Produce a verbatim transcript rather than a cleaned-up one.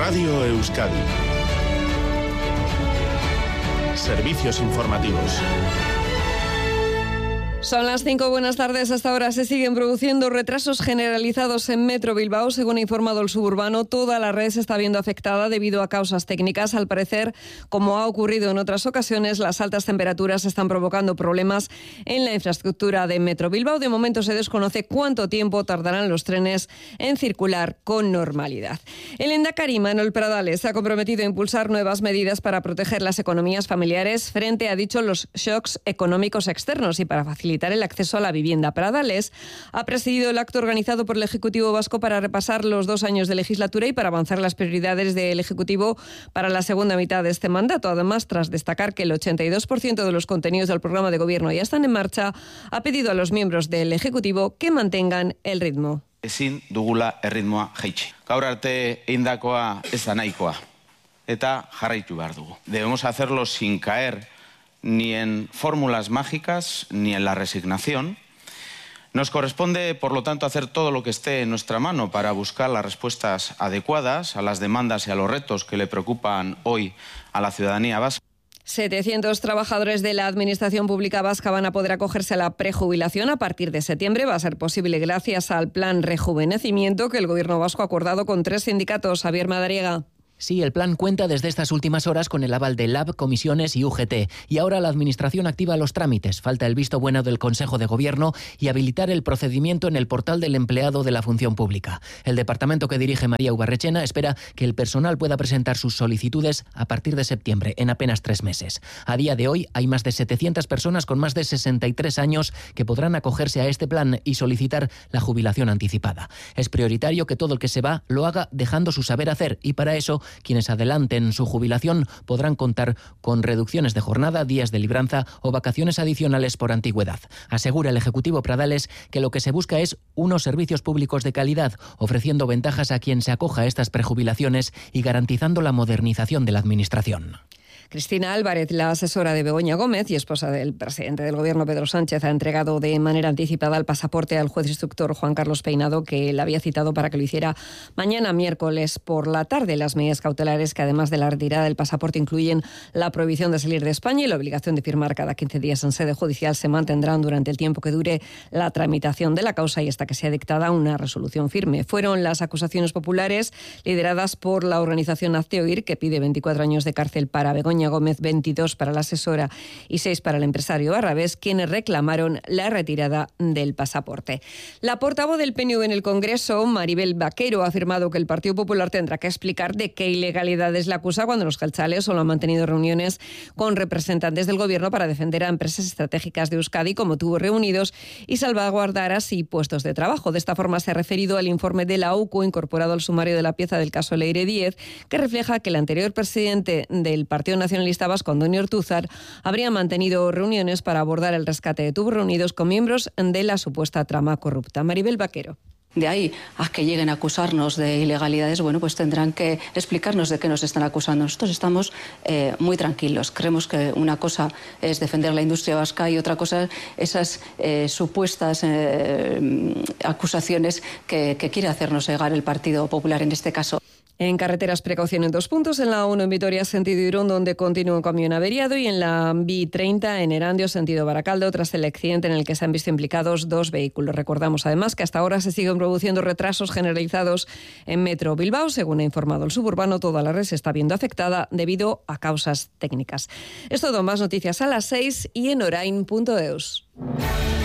Radio Euskadi. Servicios informativos. Son las cinco, buenas tardes. Hasta ahora se siguen produciendo retrasos generalizados en Metro Bilbao. Según ha informado el Suburbano, toda la red se está viendo afectada debido a causas técnicas. Al parecer, como ha ocurrido en otras ocasiones, las altas temperaturas están provocando problemas en la infraestructura de Metro Bilbao. De momento se desconoce cuánto tiempo tardarán los trenes en circular con normalidad. El Endacari Manuel Pradales se ha comprometido a impulsar nuevas medidas para proteger las economías familiares frente a, dicho, los shocks económicos externos y para facilitar el acceso a la vivienda. Pradales ha presidido el acto organizado por el Ejecutivo Vasco para repasar los dos años de legislatura y para avanzar las prioridades del Ejecutivo para la segunda mitad de este mandato. Además, tras destacar que el ochenta y dos por ciento de los contenidos del programa de gobierno ya están en marcha, ha pedido a los miembros del Ejecutivo que mantengan el ritmo. Ezin dugula erritmoa jaitsi. Gaur arte eindakoa ez da nahikoa eta jarraitu behar dugu. Debemos hacerlo sin caer ni en fórmulas mágicas ni en la resignación. Nos corresponde, por lo tanto, hacer todo lo que esté en nuestra mano para buscar las respuestas adecuadas a las demandas y a los retos que le preocupan hoy a la ciudadanía vasca. setecientos trabajadores de la Administración Pública Vasca van a poder acogerse a la prejubilación a partir de septiembre. Va a ser posible gracias al plan Rejuvenecimiento que el Gobierno vasco ha acordado con tres sindicatos. Javier Madariaga. Sí, el plan cuenta desde estas últimas horas con el aval de Lab, comisiones y U G T. Y ahora la Administración activa los trámites. Falta el visto bueno del Consejo de Gobierno y habilitar el procedimiento en el portal del empleado de la función pública. El departamento que dirige María Ubarrechena espera que el personal pueda presentar sus solicitudes a partir de septiembre, en apenas tres meses. A día de hoy hay más de setecientas personas con más de sesenta y tres años que podrán acogerse a este plan y solicitar la jubilación anticipada. Es prioritario que todo el que se va lo haga dejando su saber hacer y para eso quienes adelanten su jubilación podrán contar con reducciones de jornada, días de libranza o vacaciones adicionales por antigüedad. Asegura el Ejecutivo Pradales que lo que se busca es unos servicios públicos de calidad, ofreciendo ventajas a quien se acoja a estas prejubilaciones y garantizando la modernización de la Administración. Cristina Álvarez, la asesora de Begoña Gómez y esposa del presidente del Gobierno, Pedro Sánchez, ha entregado de manera anticipada el pasaporte al juez instructor Juan Carlos Peinado, que la había citado para que lo hiciera mañana miércoles por la tarde. Las medidas cautelares, que además de la retirada del pasaporte incluyen la prohibición de salir de España y la obligación de firmar cada quince días en sede judicial, se mantendrán durante el tiempo que dure la tramitación de la causa y hasta que sea dictada una resolución firme. Fueron las acusaciones populares lideradas por la organización Hazte Oír, que pide veinticuatro años de cárcel para Begoña Gómez, veintidós para la asesora y seis para el empresario Barrabés, quienes reclamaron la retirada del pasaporte. La portavoz del P N V en el Congreso, Maribel Vaquero, ha afirmado que el Partido Popular tendrá que explicar de qué ilegalidades la acusa cuando los jeltzales solo han mantenido reuniones con representantes del Gobierno para defender a empresas estratégicas de Euskadi como Tubos Reunidos y salvaguardar así puestos de trabajo. De esta forma se ha referido al informe de la U C U incorporado al sumario de la pieza del caso Leire Díez, que refleja que el anterior presidente del Partido Nacionalista Nacionalista Vasco, Antonio Ortúzar, habría mantenido reuniones para abordar el rescate de Tubos Reunidos con miembros de la supuesta trama corrupta. Maribel Vaquero. De ahí a que lleguen a acusarnos de ilegalidades, bueno, pues tendrán que explicarnos de qué nos están acusando. Nosotros estamos eh, muy tranquilos. Creemos que una cosa es defender la industria vasca y otra cosa esas eh, supuestas eh, acusaciones que, que quiere hacernos llegar el Partido Popular en este caso. En carreteras, precaución en dos puntos. En la A uno en Vitoria, sentido Irún, donde continúa un camión averiado, y en la B treinta en Erandio, sentido Baracaldo, tras el accidente en el que se han visto implicados dos vehículos. Recordamos además que hasta ahora se siguen produciendo retrasos generalizados en Metro Bilbao. Según ha informado el Suburbano, toda la red se está viendo afectada debido a causas técnicas. Es todo, más noticias a las seis y en orain punto eus.